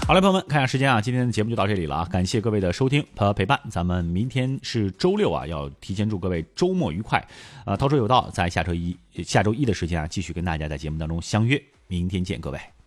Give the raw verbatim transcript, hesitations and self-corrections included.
好嘞，朋友们，看一下时间啊，今天的节目就到这里了啊，感谢各位的收听和陪伴。咱们明天是周六啊，要提前祝各位周末愉快。呃，涛说有道，在下周一下周一的时间啊，继续跟大家在节目当中相约，明天见，各位。